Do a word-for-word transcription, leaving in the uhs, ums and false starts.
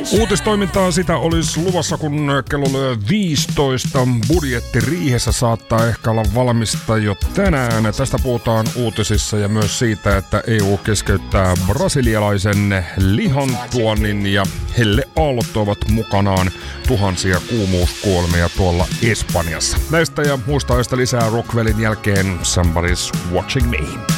Uutistoimintaa sitä olisi luvassa, kun kello lyö viisitoista. Budjettiriihessä saattaa ehkä olla valmista jo tänään. Tästä puhutaan uutisissa ja myös siitä, että E U keskeyttää brasilialaisen lihantuonnin ja helleaallot tuovat mukanaan tuhansia kuumuuskuolemia tuolla Espanjassa. Näistä ja muista ajasta lisää Rockwellin jälkeen Somebody's Watching Me.